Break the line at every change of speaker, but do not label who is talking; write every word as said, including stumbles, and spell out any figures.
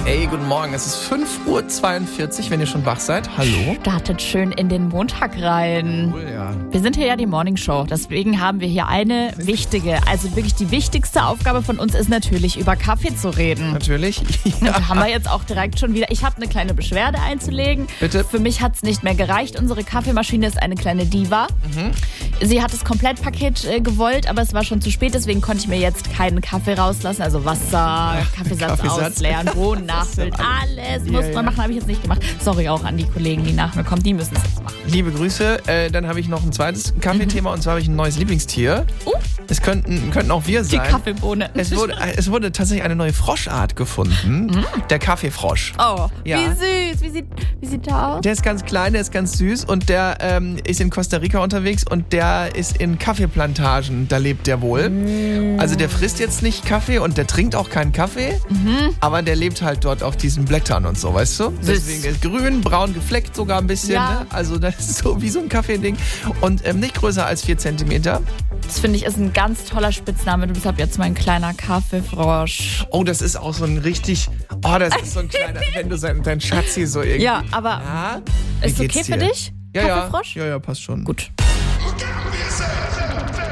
Ey, guten Morgen. Es ist fünf Uhr zweiundvierzig, wenn ihr schon wach seid. Hallo.
Startet schön in den Montag rein.
Cool, ja.
Wir sind hier ja die Morning Show. Deswegen haben wir hier eine wichtige, also wirklich die wichtigste Aufgabe von uns ist natürlich, über Kaffee zu reden.
Natürlich.
Und da haben wir jetzt auch direkt schon wieder. Ich habe eine kleine Beschwerde einzulegen.
Bitte.
Für mich hat es nicht mehr gereicht. Unsere Kaffeemaschine ist eine kleine Diva.
Mhm.
Sie hat das Komplettpaket äh, gewollt, aber es war schon zu spät. Deswegen konnte ich mir jetzt keinen Kaffee rauslassen. Also Wasser, Kaffeesatz,
Kaffeesatz.
ausleeren, Bohnen nachfüllen. Alles
Ja,
muss
ja.
man machen, habe ich jetzt nicht gemacht. Sorry auch an die Kollegen, die nach mir kommen. Die müssen es jetzt machen.
Liebe Grüße. Äh, dann habe ich noch ein zweites Kaffeethema und zwar habe ich ein neues Lieblingstier.
Uh.
Es könnten, könnten auch wir
Die
sein.
Kaffeebohne.
Es wurde, es wurde tatsächlich eine neue Froschart gefunden. Der Kaffeefrosch.
Oh,
Ja.
wie süß. Wie sieht, wie sieht der aus?
Der ist ganz klein, der ist ganz süß und der ähm, ist in Costa Rica unterwegs und der ist in Kaffeeplantagen, da lebt der wohl.
Mm.
Also der frisst jetzt nicht Kaffee und der trinkt auch keinen Kaffee,
Mhm.
aber der lebt halt dort auf diesen Blättern und so, weißt du?
Süß.
Deswegen ist grün, braun gefleckt sogar ein bisschen,
Ja.
ne? Also das ist so wie so ein Kaffeeding und ähm, nicht größer als vier Zentimeter.
Das finde ich ist ein ganz toller Spitzname. Du bist ab jetzt mein kleiner Kaffeefrosch.
Oh, das ist auch so ein richtig, oh, das ist so ein kleiner, wenn du sein, dein Schatzi so irgendwie.
Ja, aber
Ja? Wie
ist
geht's
okay für
dir?
dich?
Ja, ja.
Kaffeefrosch?
Ja, ja, passt schon.
Gut.